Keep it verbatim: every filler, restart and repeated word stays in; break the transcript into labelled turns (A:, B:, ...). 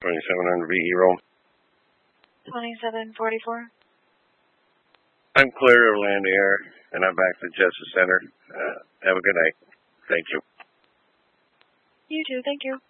A: twenty-seven hundred V E Rome.
B: twenty-seven forty-four.
A: I'm clear of land air, and I'm back to Justice Center. Uh, have a good night. Thank you.
B: You too. Thank you.